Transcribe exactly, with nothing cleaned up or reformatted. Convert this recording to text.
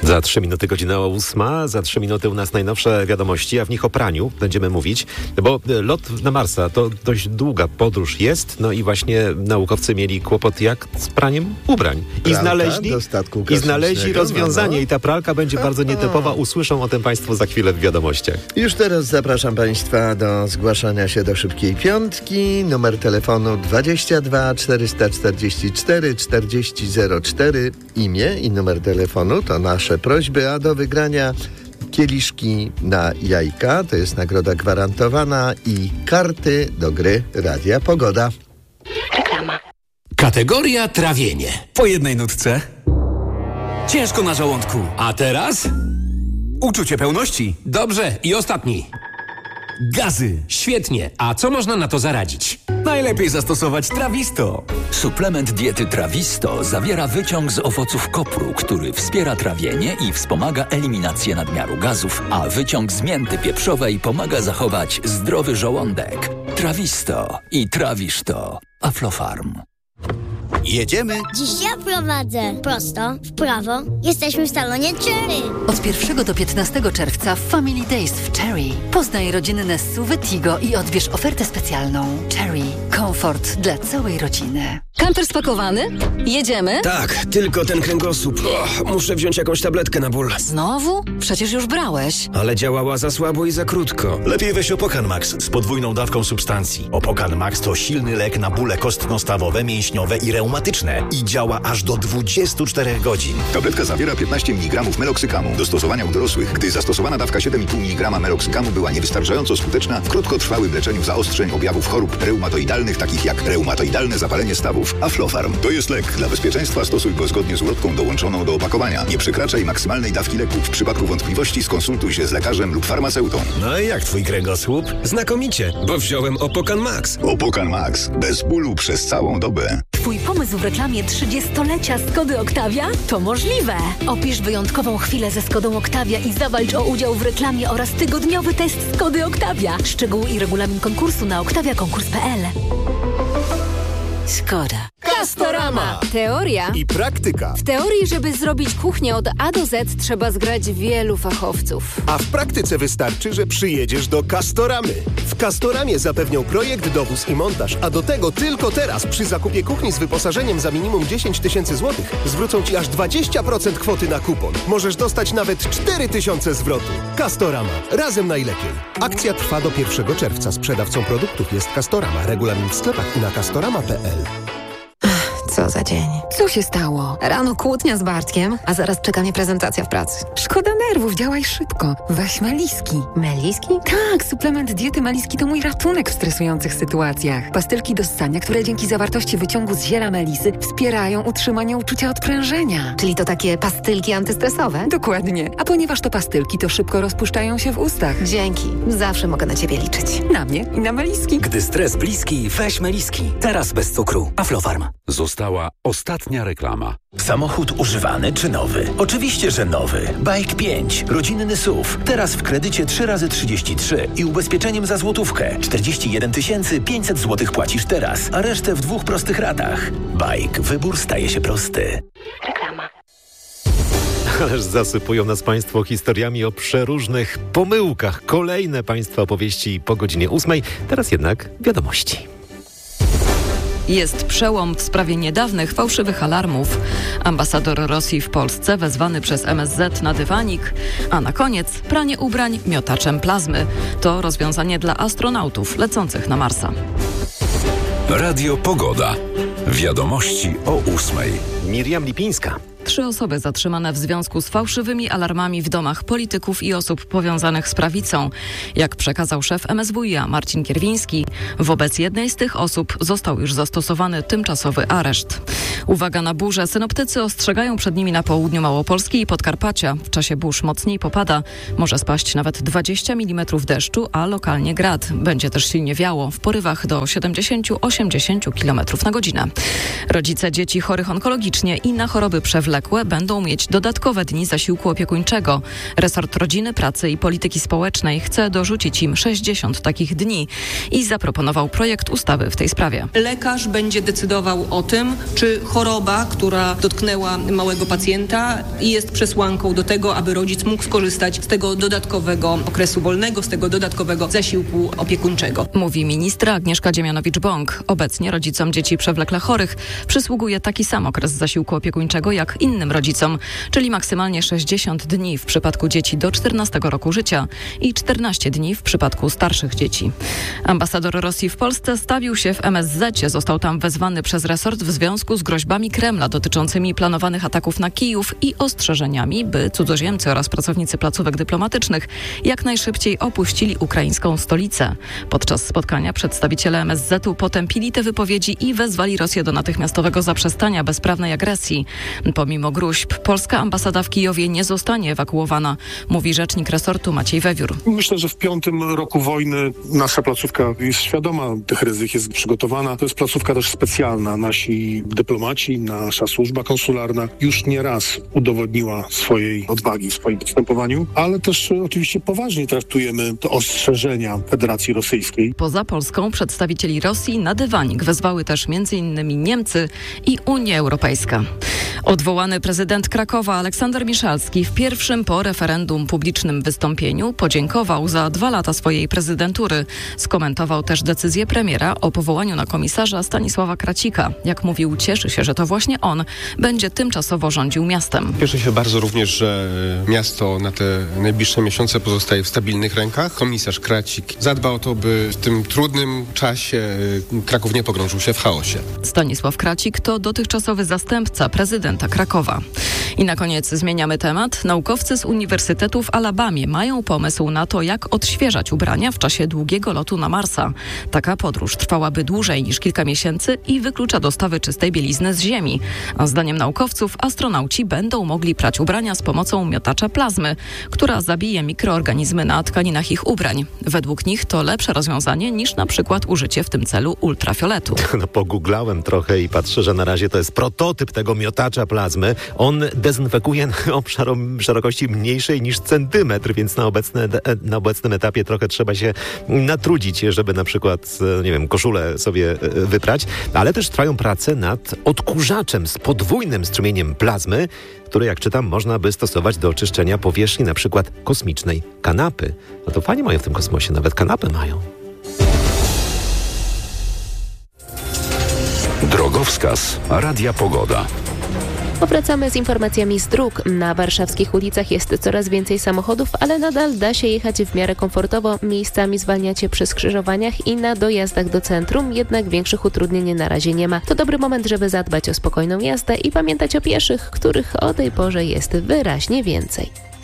Za trzy minuty godzina ósma, za trzy minuty u nas najnowsze wiadomości, a w nich o praniu będziemy mówić, bo lot na Marsa to dość długa podróż jest, no i właśnie naukowcy mieli kłopot jak z praniem ubrań. I Pralka znaleźli, do statku i znaleźli kosmicznego, rozwiązanie no, no. i ta pralka będzie bardzo nietypowa. Usłyszą o tym Państwo za chwilę w wiadomościach. Już teraz zapraszam Państwa do zgłaszania się do Szybkiej Piątki. Numer telefonu dwadzieścia dwa czterysta czterdzieści cztery czterdzieści zero cztery. Imię i numer telefonu to nasze prośby, a do wygrania kieliszki na jajka, to jest nagroda gwarantowana, i karty do gry Radia Pogoda. Reklama. Kategoria trawienie. Po jednej nutce. Ciężko na żołądku. A teraz? Uczucie pełności. Dobrze, i ostatni. Gazy. Świetnie. A co można na to zaradzić? Najlepiej zastosować Trawisto. Suplement diety Trawisto zawiera wyciąg z owoców kopru, który wspiera trawienie i wspomaga eliminację nadmiaru gazów, a wyciąg z mięty pieprzowej pomaga zachować zdrowy żołądek. Trawisto i trawisz to. Aflofarm. Jedziemy? Dziś ja prowadzę. Prosto, w prawo. Jesteśmy w salonie Cherry. Od pierwszego do piętnastego czerwca w Family Days w Cherry. Poznaj rodziny S U V Tigo i odbierz ofertę specjalną. Cherry. Komfort dla całej rodziny. Kamper spakowany? Jedziemy? Tak, tylko ten kręgosłup. Oh, muszę wziąć jakąś tabletkę na ból. Znowu? Przecież już brałeś. Ale działała za słabo i za krótko. Lepiej weź Opokan Max z podwójną dawką substancji. Opokan Max to silny lek na bóle kostno-stawowe, mięśniowe i reumatyczne i działa aż do dwudziestu czterech godzin. Tabletka zawiera piętnaście miligramów meloksykamu. Do stosowania u dorosłych, gdy zastosowana dawka siedem i pół miligrama meloksykamu była niewystarczająco skuteczna w krótkotrwałym leczeniu zaostrzeń objawów chorób reumatoidalnych, takich jak reumatoidalne zapalenie stawów. Aflofarm to jest lek. Dla bezpieczeństwa stosuj go zgodnie z ulotką dołączoną do opakowania. Nie przekraczaj maksymalnej dawki leku. W przypadku wątpliwości skonsultuj się z lekarzem lub farmaceutą. No i jak twój kręgosłup? Znakomicie, bo wziąłem Opokan Max. Opokan Max. Bez bólu przez całą dobę. Twój pomysł w reklamie trzydziestolecia Skody Octavia? To możliwe! Opisz wyjątkową chwilę ze Skodą Octavia i zawalcz o udział w reklamie oraz tygodniowy test Skody Octavia. Szczegóły i regulamin konkursu na octavia konkurs kropka p l. Szkoda. Castorama. Teoria i praktyka. W teorii, żeby zrobić kuchnię od A do Z, trzeba zgrać wielu fachowców. A w praktyce wystarczy, że przyjedziesz do Castoramy. W Castoramie zapewnią projekt, dowóz i montaż, a do tego tylko teraz przy zakupie kuchni z wyposażeniem za minimum dziesięć tysięcy złotych zwrócą Ci aż dwadzieścia procent kwoty na kupon. Możesz dostać nawet cztery tysiące zwrotu. Castorama. Razem najlepiej. Akcja trwa do pierwszego czerwca. Sprzedawcą produktów jest Castorama. Regulamin w sklepach i na castorama kropka p l. Co za dzień. Co się stało? Rano kłótnia z Bartkiem, a zaraz czeka mnie prezentacja w pracy. Szkoda nerwów, działaj szybko. Weź Meliski. Meliski? Tak, suplement diety Meliski to mój ratunek w stresujących sytuacjach. Pastylki do ssania, które dzięki zawartości wyciągu z ziela melisy wspierają utrzymanie uczucia odprężenia. Czyli to takie pastylki antystresowe? Dokładnie. A ponieważ to pastylki, to szybko rozpuszczają się w ustach. Dzięki. Zawsze mogę na ciebie liczyć. Na mnie i na Meliski. Gdy stres bliski, weź Meliski. Teraz bez cukru. Aflofarm. Została ostatnia reklama. Samochód używany czy nowy? Oczywiście, że nowy. Bike pięć. Rodzinny S U V. Teraz w kredycie trzy razy trzydzieści trzy i ubezpieczeniem za złotówkę. czterdzieści jeden tysięcy pięćset złotych płacisz teraz, a resztę w dwóch prostych ratach. Bike. Wybór staje się prosty. Reklama. Ależ zasypują nas Państwo historiami o przeróżnych pomyłkach. Kolejne Państwa opowieści po godzinie ósmej. Teraz jednak wiadomości. Jest przełom w sprawie niedawnych fałszywych alarmów. Ambasador Rosji w Polsce wezwany przez M S Z na dywanik, a na koniec pranie ubrań miotaczem plazmy. To rozwiązanie dla astronautów lecących na Marsa. Radio Pogoda. Wiadomości o ósmej. Miriam Lipińska. Trzy osoby zatrzymane w związku z fałszywymi alarmami w domach polityków i osób powiązanych z prawicą. Jak przekazał szef M S W i a Marcin Kierwiński, wobec jednej z tych osób został już zastosowany tymczasowy areszt. Uwaga na burze. Synoptycy ostrzegają przed nimi na południu Małopolski i Podkarpacia. W czasie burz mocniej popada. Może spaść nawet dwadzieścia milimetrów deszczu, a lokalnie grad. Będzie też silnie wiało w porywach do siedemdziesiąt do osiemdziesięciu kilometrów na godzinę. Rodzice dzieci chorych onkologicznie i na choroby przewlekłe będą mieć dodatkowe dni zasiłku opiekuńczego. Resort Rodziny, Pracy i Polityki Społecznej chce dorzucić im sześćdziesiąt takich dni i zaproponował projekt ustawy w tej sprawie. Lekarz będzie decydował o tym, czy choroba, która dotknęła małego pacjenta i jest przesłanką do tego, aby rodzic mógł skorzystać z tego dodatkowego okresu wolnego, z tego dodatkowego zasiłku opiekuńczego. Mówi ministra Agnieszka Dziemianowicz-Bąk. Obecnie rodzicom dzieci przewlekle chorych przysługuje taki sam okres zasiłku opiekuńczego jak innym rodzicom, czyli maksymalnie sześćdziesiąt dni w przypadku dzieci do czternastego roku życia i czternaście dni w przypadku starszych dzieci. Ambasador Rosji w Polsce stawił się w M S Z-cie. Został tam wezwany przez resort w związku z groźbami Kremla dotyczącymi planowanych ataków na Kijów i ostrzeżeniami, by cudzoziemcy oraz pracownicy placówek dyplomatycznych jak najszybciej opuścili ukraińską stolicę. Podczas spotkania przedstawiciele M S Z-u potępili te wypowiedzi i wezwali Rosję do natychmiastowego zaprzestania bezprawnej agresji. Pomimo gruźb, polska ambasada w Kijowie nie zostanie ewakuowana, mówi rzecznik resortu Maciej Wewiór. Myślę, że w piątym roku wojny nasza placówka jest świadoma tych ryzyk, jest przygotowana. To jest placówka też specjalna. Nasi dyplomaci, nasza służba konsularna już nie raz udowodniła swojej odwagi w swoim postępowaniu, ale też oczywiście poważnie traktujemy te ostrzeżenia Federacji Rosyjskiej. Poza Polską przedstawicieli Rosji na dywanik wezwały też m.in. Niemcy i Unia Europejska. Odwołany prezydent Krakowa Aleksander Miszalski w pierwszym po referendum publicznym wystąpieniu podziękował za dwa lata swojej prezydentury. Skomentował też decyzję premiera o powołaniu na komisarza Stanisława Kracika. Jak mówił, cieszy się, że to właśnie on będzie tymczasowo rządził miastem. Cieszę się bardzo również, że miasto na te najbliższe miesiące pozostaje w stabilnych rękach. Komisarz Kracik zadba o to, by w tym trudnym czasie Kraków nie pogrążył się w chaosie. Stanisław Kracik to dotychczasowy zastępca prezydenta Krakowa. I na koniec zmieniamy temat. Naukowcy z Uniwersytetu w Alabamie mają pomysł na to, jak odświeżać ubrania w czasie długiego lotu na Marsa. Taka podróż trwałaby dłużej niż kilka miesięcy i wyklucza dostawy czystej bielizny z Ziemi. A zdaniem naukowców astronauci będą mogli prać ubrania z pomocą miotacza plazmy, która zabije mikroorganizmy na tkaninach ich ubrań. Według nich to lepsze rozwiązanie niż na przykład użycie w tym celu ultrafioletu. No, pogooglałem trochę i patrzę, że na razie to jest prototyp tego miotacza plazmy. On dezynfekuje na obszar szerokości mniejszej niż centymetr, więc na, obecne, na obecnym etapie trochę trzeba się natrudzić, żeby na przykład, nie wiem, koszulę sobie wyprać. Ale też trwają prace nad odkurzaczem z podwójnym strumieniem plazmy, który, jak czytam, można by stosować do oczyszczenia powierzchni na przykład kosmicznej kanapy. No to fajnie mają w tym kosmosie, nawet kanapę mają. Drogowskaz Radia Pogoda. Powracamy z informacjami z dróg. Na warszawskich ulicach jest coraz więcej samochodów, ale nadal da się jechać w miarę komfortowo. Miejscami zwalniacie przy skrzyżowaniach i na dojazdach do centrum, jednak większych utrudnień na razie nie ma. To dobry moment, żeby zadbać o spokojną jazdę i pamiętać o pieszych, których o tej porze jest wyraźnie więcej.